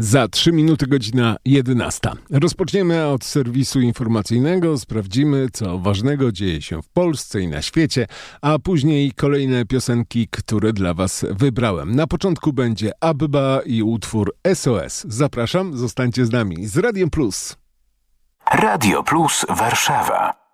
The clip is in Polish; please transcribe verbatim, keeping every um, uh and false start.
Za trzy minuty godzina jedenasta. Rozpoczniemy od serwisu informacyjnego, sprawdzimy, co ważnego dzieje się w Polsce i na świecie, a później kolejne piosenki, które dla Was wybrałem. Na początku będzie Abba i utwór S O S. Zapraszam, zostańcie z nami z Radiem Plus. Radio Plus Warszawa.